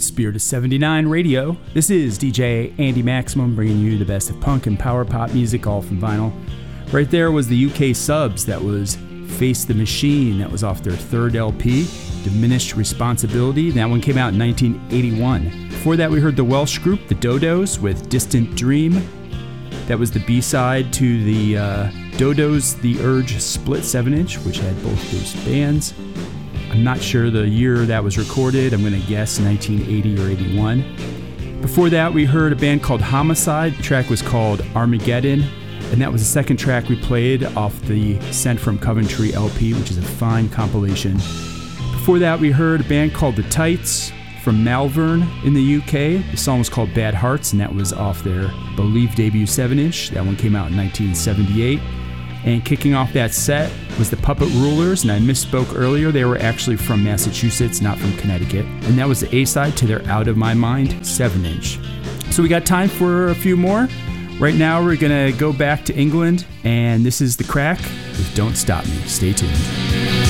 Spirit of 79 Radio. This is DJ Andy Maximum bringing you the best of punk and power pop music, all from vinyl. Right there was the UK Subs. That was Face the Machine. That was off their third LP, Diminished Responsibility. That one came out in 1981. Before that, we heard the Welsh group, the Dodos, with Distant Dream. That was the B-side to the Dodos The Urge split 7-inch, which had both those bands. I'm not sure the year that was recorded. I'm going to guess 1980 or 81. Before that, we heard a band called Homicide. The track was called Armageddon, and that was the second track we played off the Sent from Coventry LP, which is a fine compilation. Before that, we heard a band called The Tights from Malvern in the UK. The song was called Bad Hearts, and that was off their Believe debut 7-inch. That one came out in 1978. And kicking off that set was the Puppet Rulers, and I misspoke earlier. They were actually from Massachusetts, not from Connecticut. And that was the A-side to their Out of My Mind 7-inch. So we got time for a few more. Right now we're going to go back to England, and this is The Crack with Don't Stop Me. Stay tuned.